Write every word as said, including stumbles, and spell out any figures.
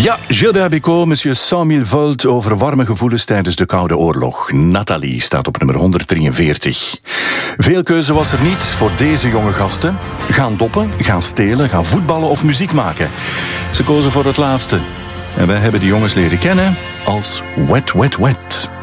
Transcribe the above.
Ja, Gilbert Bécaud, Monsieur cent mille volt over warme gevoelens tijdens de Koude Oorlog. Nathalie staat op nummer honderddrieënveertig. Veel keuze was er niet voor deze jonge gasten. Gaan doppen, gaan stelen, gaan voetballen of muziek maken. Ze kozen voor het laatste. En wij hebben die jongens leren kennen als Wet Wet Wet.